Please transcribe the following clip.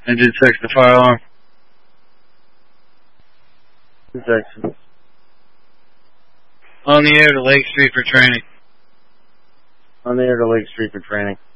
I did text the fire alarm. Text. On the air to Lake Street for training. On the air to Lake Street for training.